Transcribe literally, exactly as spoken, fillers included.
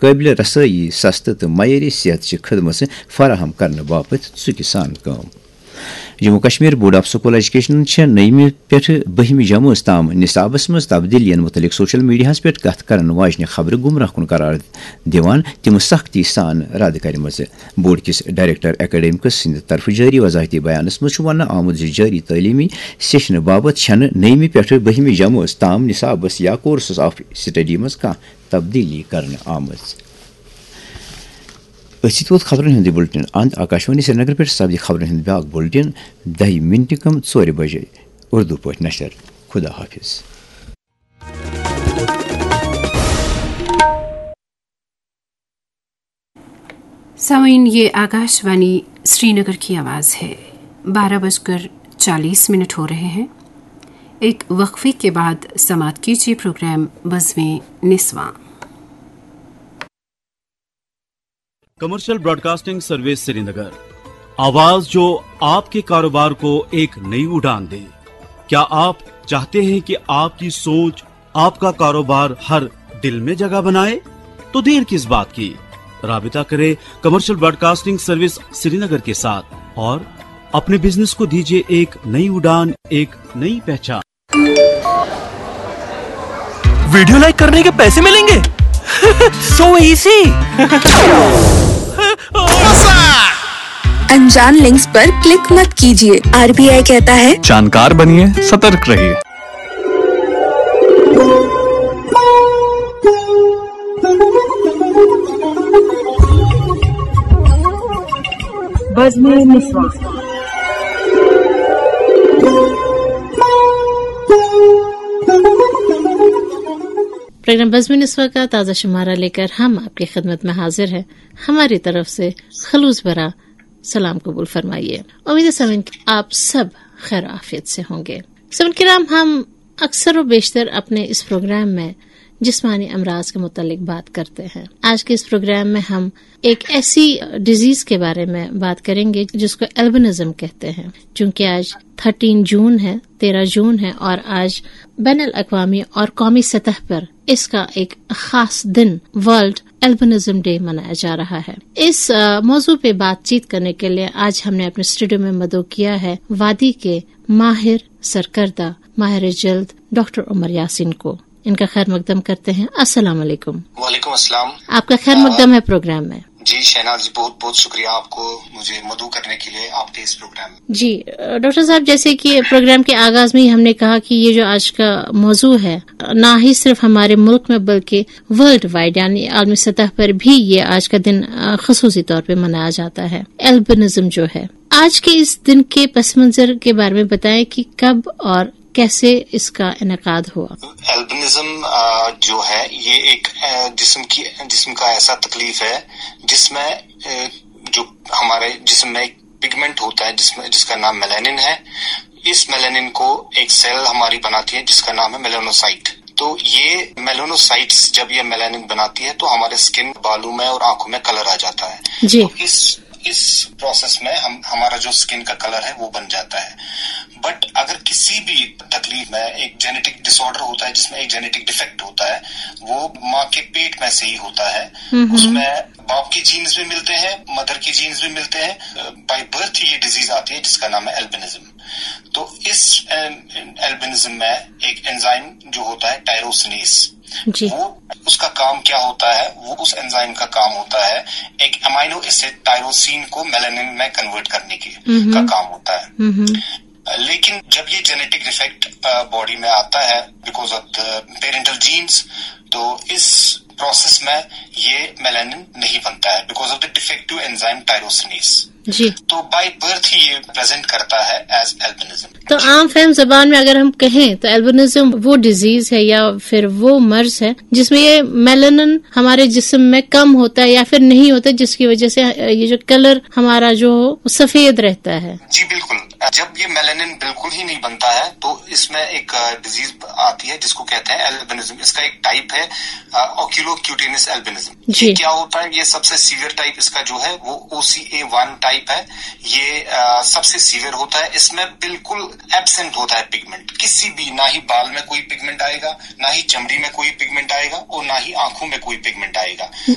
قابل رسائی سستہ تو معیاری صحت چہ خدمت فراہم کرنے باپت ژُکہِ سان کٲم. Jammu Kashmir board of school education نٔیمہِ پٮ۪ٹھٕ بٔہمہِ جمٲژ تام نصابس منٛز تبدیلیَن متعلق سوشل میڈیاہس پٮ۪ٹھ کتھ کرن واجنہِ خبرٕ گمراہ کُن قرار دِوان تِم سختی سان رد کرِمژٕ. بورڈ کِس ڈائریکٹر ایکڈیمکس سٕنٛدِ طرفہٕ جٲری وضاحتی بیانس منٛز چھُ وننہٕ آمُت زِ جٲری تعلیمی سیشنہٕ باپتھ چھنہٕ نٔیمہِ پٮ۪ٹھٕ بٔہمہِ جمٲژ تام نصابس یا کورسز آف سٹڈی منٛز کانٛہہ تبدیلی کرنہٕ آمٕژ. أتھۍ ووت خبرن ہُنٛد بُلٹن اند آکاشوانی سری نگر پٮ۪ٹھ سپدِ خبرن ہُنٛد بیاکھ بُلٹن دہہِ منٹہِ کم ژورِ بجے اردو پٲٹھۍ نشر. خدا حافظ. سامعین، یہ آکاش وانی سری نگر کی آواز ہے. بارہ بج کر چالیس منٹ ہو رہے ہیں. ایک وقفے کے بعد سماعت کیجیے پروگرام بزمیں نسواں. کمرشل براڈ کاسٹنگ سروس سری نگر، آواز جو آپ کے کاروبار کو ایک نئی اڑان دے. کیا آپ چاہتے ہیں کہ آپ کی سوچ آپ کا کاروبار ہر دل میں جگہ بنائے؟ تو دیر کس بات کی، رابطہ کرے کمرشل براڈ کاسٹنگ سروس سری نگر کے ساتھ اور اپنے بزنس کو دیجیے ایک نئی اڑان، ایک نئی پہچان. ویڈیو لائک کرنے کے پیسے ملیں گے؟ So easy. انجان لنکس پر کلک مت کیجیے. آر بی آئی کہتا ہے جانکار بنیے، سترک رہیے. بزمیں نسواں. پروگرام بزمیں نسواں کا تازہ شمارہ لے کر ہم آپ کی خدمت میں حاضر ہیں. ہماری طرف سے خلوص بھرا سلام قبول فرمائیے. امید ہے سمن آپ سب خیر عافیت سے ہوں گے. سمن کرام، ہم اکثر و بیشتر اپنے اس پروگرام میں جسمانی امراض کے متعلق بات کرتے ہیں. آج کے اس پروگرام میں ہم ایک ایسی ڈیزیز کے بارے میں بات کریں گے جس کو البنزم کہتے ہیں. چونکہ آج تھرٹین جون ہے، تیرہ جون ہے، اور آج بین الاقوامی اور قومی سطح پر اس کا ایک خاص دن ورلڈ البنزم ڈے منایا جا رہا ہے. اس موضوع پہ بات چیت کرنے کے لیے آج ہم نے اپنے اسٹوڈیو میں مدعو کیا ہے وادی کے ماہر سرکردہ ماہر جلد ڈاکٹر عمر یاسین کو. ان کا خیر مقدم کرتے ہیں. السلام علیکم. وعلیکم السلام. آپ کا خیر مقدم ہے پروگرام میں. جی شہناز جی، بہت بہت شکریہ آپ کو مجھے مدعو کرنے کے لیے آپ کے اس پروگرام میں. جی ڈاکٹر صاحب، جیسے کہ پروگرام کے آغاز میں ہی ہم نے کہا کہ یہ جو آج کا موضوع ہے نہ ہی صرف ہمارے ملک میں بلکہ ورلڈ وائڈ یعنی عالمی سطح پر بھی یہ آج کا دن خصوصی طور پہ منایا جاتا ہے. البنزم جو ہے، آج کے اس دن کے پس منظر کے بارے میں بتائیں کہ کب اور کیسے اس کا انعقاد ہوا. البنزم جو ہے یہ ایک جسم کی جسم کا ایسا تکلیف ہے جس میں جو ہمارے جسم میں ایک پگمنٹ ہوتا ہے جس میں جس کا نام میلانن ہے. اس میلانن کو ایک سیل ہماری بناتی ہے جس کا نام ہے میلانوسائٹ. تو یہ میلانوسائٹس جب یہ میلانن بناتی ہے تو ہمارے اسکن، بالوں میں اور آنکھوں میں کلر آ جاتا ہے. جی. تو اس اس پروسیس میں ہم ہمارا جو اسکن کا کلر ہے وہ بن جاتا ہے. بٹ اگر کسی بھی تکلیف میں ایک جینیٹک ڈس آرڈر ہوتا ہے جس میں ایک جینیٹک ڈیفیکٹ ہوتا ہے، وہ ماں کے پیٹ میں سے ہی ہوتا ہے. اس میں باپ کے جینز بھی ملتے ہیں، مدر کے جینز بھی ملتے ہیں. بائی برتھ یہ ڈیزیز آتی ہے جس کا نام ہے البنزم. تو اس البنزم میں ایک انزائم جو ہوتا ہے ٹائروسینیز، جی. وہ اس کا کام کیا ہوتا ہے؟ وہ اس انزائم کا کام ہوتا ہے ایک امائنو ایسڈ ٹائروسین کو میلانن میں کنورٹ کرنے کی کا کام ہوتا ہے. لیکن جب یہ جینیٹک ڈیفیکٹ باڈی میں آتا ہے بیکاز آف پیرنٹل جینز، تو اس پروسیس میں یہ میلانن نہیں بنتا ہے because of the de facto enzyme ٹائروسینیز. جی. تو بائی برتھ ہی یہ پریزنٹ کرتا ہے ایز البنزم. تو عام فہم زبان میں اگر ہم کہیں تو البنزم وہ ڈیزیز ہے یا پھر وہ مرض ہے جس میں یہ میلانن ہمارے جسم میں کم ہوتا ہے یا پھر نہیں ہوتا، جس کی وجہ سے یہ جو کلر ہمارا جو سفید رہتا ہے. جی بالکل. جب یہ میلانن بالکل ہی نہیں بنتا ہے تو اس میں ایک ڈیزیز آتی ہے جس کو کہتے ہیں البنزم. اس کا ایک ٹائپ ہے اوکیولو کیوٹینس البنزم. یہ کیا ہوتا ہے؟ یہ سب سے سیویئر ٹائپ اس کا جو ہے وہ او سی اے ون ٹائپ ہے. یہ سب سے سیویئر ہوتا ہے. اس میں بالکل ایبسنٹ ہوتا ہے پگمنٹ. کسی بھی، نہ ہی بال میں کوئی پگمنٹ آئے گا، نہ ہی چمڑی میں کوئی پگمنٹ آئے گا، اور نہ ہی آنکھوں میں کوئی پگمنٹ آئے گا.